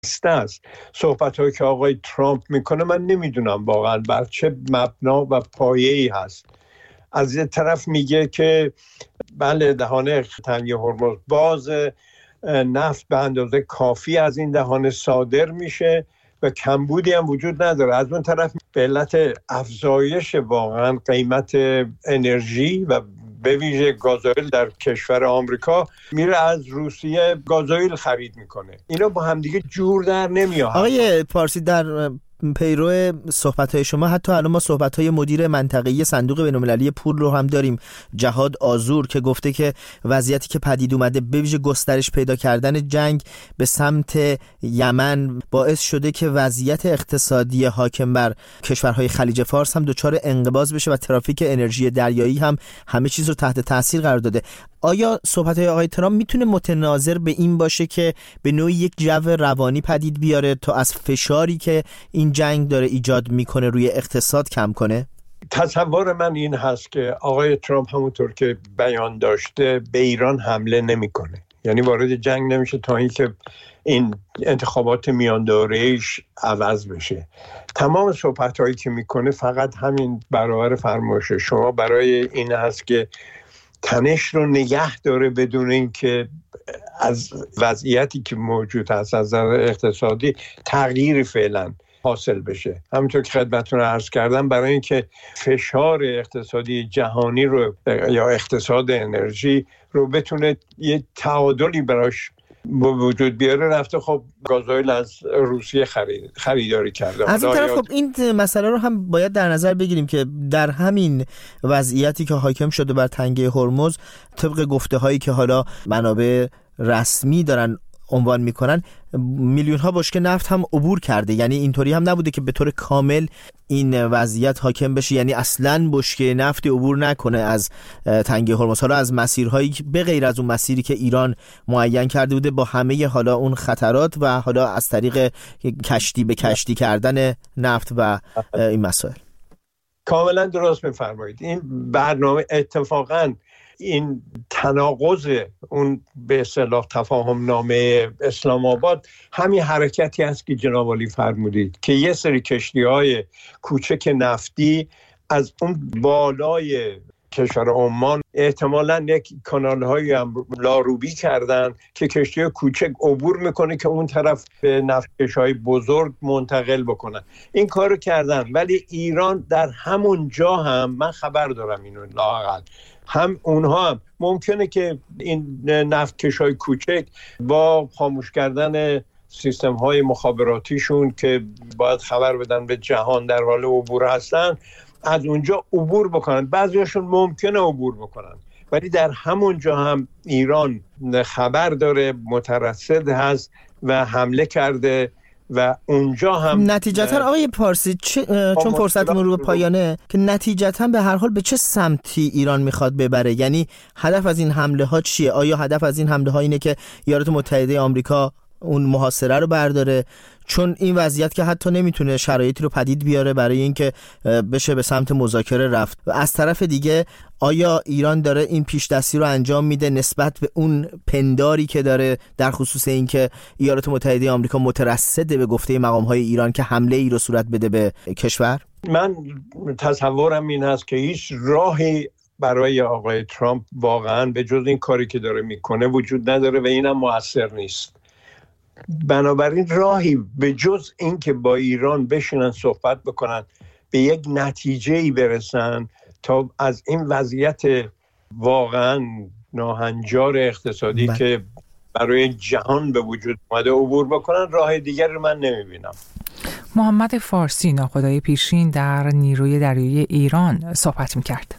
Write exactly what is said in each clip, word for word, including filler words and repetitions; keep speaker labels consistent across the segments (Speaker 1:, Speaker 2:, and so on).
Speaker 1: است. صحبت‌هایی که آقای ترامپ میکنه من نمیدونم واقعا بر چه مبنا و پایه‌ای هست. از یه طرف میگه که بله دهانه تنگه هرمز باز، نفت به اندازه کافی از این دهانه صادر میشه و کمبودی هم وجود نداره. از اون طرف به علت افزایش واقعا قیمت انرژی و به ویژه گازوئیل در کشور آمریکا میره از روسیه گازوئیل خرید میکنه. اینا با همدیگه جور در نمیاد.
Speaker 2: آقای پارسی، در پیرو صحبت‌های شما حتی الان ما صحبت‌های مدیر منطقه‌ای صندوق بین‌المللی پول رو هم داریم، جهاد آذور، که گفته که وضعیتی که پدید اومده به ویژه گسترش پیدا کردن جنگ به سمت یمن باعث شده که وضعیت اقتصادی حاکم بر کشورهای خلیج فارس هم دچار انقباض بشه و ترافیک انرژی دریایی هم همه چیز رو تحت تاثیر قرار داده. آیا صحبت‌های آقای ترامپ میتونه متناظر به این باشه که به نوعی یک جو روانی پدید بیاره تا از فشاری که این جنگ داره ایجاد میکنه روی اقتصاد کم کنه؟
Speaker 1: تصور من این هست که آقای ترامپ همونطور که بیان داشته به ایران حمله نمیکنه، یعنی وارد جنگ نمیشه تا اینکه این انتخابات میان دوره‌ایش عوض بشه. تمام صحبت‌هایی که میکنه فقط همین برابر فرمایش شما برای این هست که تنش رو نگه داره بدون اینکه از وضعیتی که موجود هست از نظر اقتصادی تغییری فعلا حاصل بشه. همونطور که خدمتتون عرض کردم برای اینکه فشار اقتصادی جهانی رو یا اقتصاد انرژی رو بتونه یه تعادلی براش با وجود بیاره رفته خب گازوئیل از روسیه خرید خریداری کرده.
Speaker 2: از این طرف خب این مسئله رو هم باید در نظر بگیریم که در همین وضعیتی که حاکم شده بر تنگه هرمز، طبق گفته هایی که حالا منابع رسمی دارن عنوان میکنن، میلیون ها بشکه نفت هم عبور کرده. یعنی اینطوری هم نبوده که به طور کامل این وضعیت حاکم بشه، یعنی اصلاً بشکه نفتی عبور نکنه از تنگه هرمز، حالا از مسیرهایی به غیر از اون مسیری که ایران معین کرده بوده با همه حالا اون خطرات و حالا از طریق کشتی به کشتی کردن نفت و این مسائل.
Speaker 1: کاملا درست میفرمایید. این برنامه اتفاقاً این تناقض اون به اصطلاح تفاهم نامه اسلام آباد همین حرکتی است که جناب عالی فرمودید که یه سری کشتی‌های کوچک نفتی از اون بالای کشور عمان احتمالاً یک کانال‌هایی هم لاروبی کردن که کشتی کوچک عبور میکنه که اون طرف به نفتکش‌های بزرگ منتقل بکنن. این کارو کردن، ولی ایران در همون جا هم من خبر دارم اینو لااقل هم اونها هم ممکنه که این نفتکش‌های کوچک با خاموش کردن سیستم‌های مخابراتیشون که باید خبر بدن به جهان در حال عبور هستن از اونجا عبور بکنن. بعضیاشون ممکنه عبور بکنن، ولی در همون جا هم ایران خبر داره، مترصد هست و حمله کرده و اونجا هم
Speaker 2: نتیجتا آقای پارسی چه... چون فرصتمون رو به پایانه، که نتیجتا به هر حال به چه سمتی ایران میخواد ببره؟ یعنی هدف از این حمله ها چیه؟ آیا هدف از این حمله ها اینه که ایالات متحده آمریکا اون محاصره رو برداره؟ چون این وضعیت که حتی نمیتونه شرایطی رو پدید بیاره برای اینکه بشه به سمت مذاکره رفت. و از طرف دیگه آیا ایران داره این پیش دستی رو انجام میده نسبت به اون پنداری که داره در خصوص اینکه ایالات متحده آمریکا مترصده به گفته مقام‌های ایران که حمله ای رو صورت بده به کشور؟
Speaker 1: من تصورم این هست که هیچ راهی برای آقای ترامپ واقعا به جز این کاری که داره میکنه وجود نداره و اینم مؤثر نیست. بنابراین راهی به جز این که با ایران بشینن صحبت بکنن به یک نتیجه‌ای برسن تا از این وضعیت واقعا ناهنجار اقتصادی من. که برای جهان به وجود اومده عبور بکنن، راه دیگر رو من نمیبینم.
Speaker 3: محمد فارسی، ناخدای پیشین در نیروی دریایی ایران صحبت میکرد.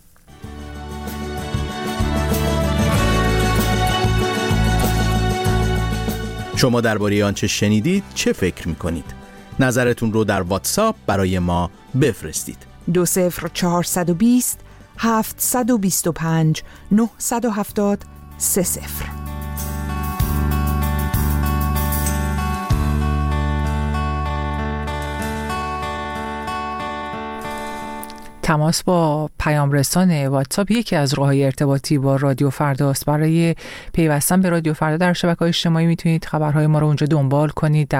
Speaker 4: شما درباره آنچه شنیدید چه فکر میکنید؟ نظرتون رو در واتساپ برای ما بفرستید.
Speaker 3: دو صفر چهارصد و بیست هفتصد و بیست و پنج نهصد و هفتاد سه صفر. تماس با پیام رسان واتساپ یکی از راه‌های ارتباطی با رادیو فردا است. برای پیوستن به رادیو فردا در شبکه‌های اجتماعی میتونید خبرهای ما رو اونجا دنبال کنید.